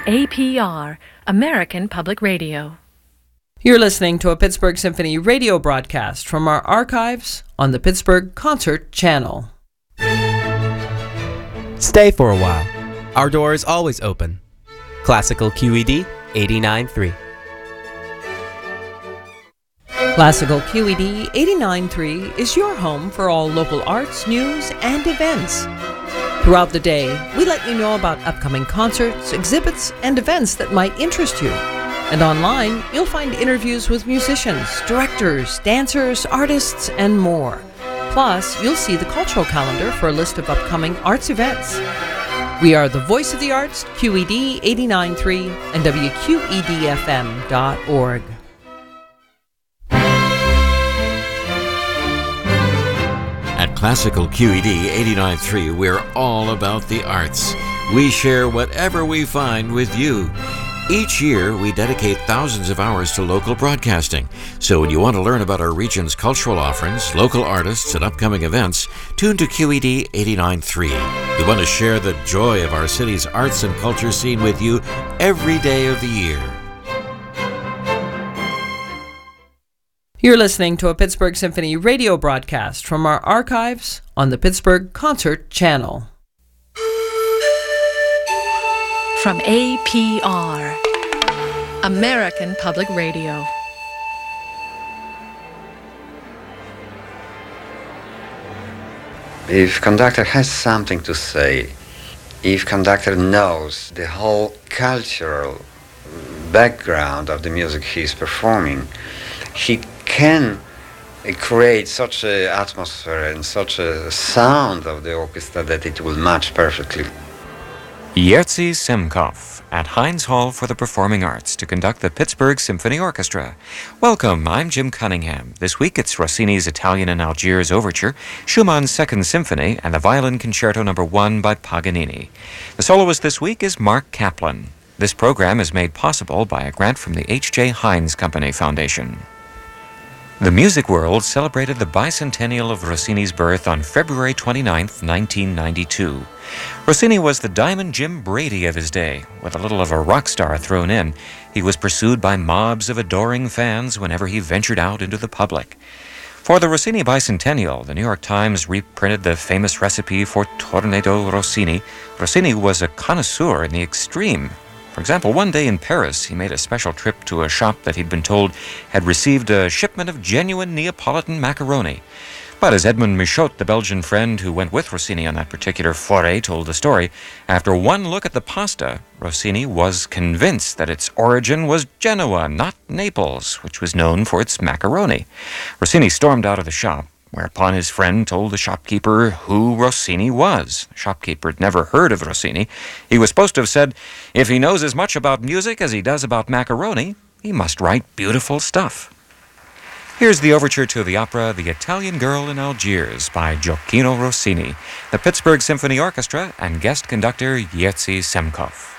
APR, American Public Radio. You're listening to a Pittsburgh Symphony radio broadcast from our archives on the Pittsburgh Concert Channel. Stay for a while. Our door is always open. Classical QED 89.3. Classical QED 89.3 is your home for all local arts, news, and events. Throughout the day, we let you know about upcoming concerts, exhibits, and events that might interest you. And online, you'll find interviews with musicians, directors, dancers, artists, and more. Plus, you'll see the cultural calendar for a list of upcoming arts events. We are the voice of the arts, QED 89.3 and WQEDFM.org. At Classical QED 89.3, we're all about the arts. We share whatever we find with you. Each year, we dedicate thousands of hours to local broadcasting. So when you want to learn about our region's cultural offerings, local artists, and upcoming events, tune to QED 89.3. We want to share the joy of our city's arts and culture scene with you every day of the year. You're listening to a Pittsburgh Symphony radio broadcast from our archives on the Pittsburgh Concert Channel. From APR, American Public Radio. If conductor has something to say, if conductor knows the whole cultural background of the music he's performing, he can create such an atmosphere and such a sound of the orchestra that it will match perfectly. Jerzy Semkow at Heinz Hall for the Performing Arts to conduct the Pittsburgh Symphony Orchestra. Welcome, I'm Jim Cunningham. This week it's Rossini's Italian in Algiers Overture, Schumann's Second Symphony, and the Violin Concerto No. 1 by Paganini. The soloist this week is Mark Kaplan. This program is made possible by a grant from the H.J. Heinz Company Foundation. The music world celebrated the bicentennial of Rossini's birth on February 29, 1992. Rossini was the Diamond Jim Brady of his day, with a little of a rock star thrown in. He was pursued by mobs of adoring fans whenever he ventured out into the public. For the Rossini bicentennial, the New York Times reprinted the famous recipe for Tornado Rossini. Rossini was a connoisseur in the extreme. For example, one day in Paris, he made a special trip to a shop that he'd been told had received a shipment of genuine Neapolitan macaroni. But as Edmond Michaud, the Belgian friend who went with Rossini on that particular foray, told the story, after one look at the pasta, Rossini was convinced that its origin was Genoa, not Naples, which was known for its macaroni. Rossini stormed out of the shop, whereupon his friend told the shopkeeper who Rossini was. The shopkeeper had never heard of Rossini. He was supposed to have said, if he knows as much about music as he does about macaroni, he must write beautiful stuff. Here's the overture to the opera The Italian Girl in Algiers by Gioacchino Rossini, the Pittsburgh Symphony Orchestra, and guest conductor Jerzy Semkow.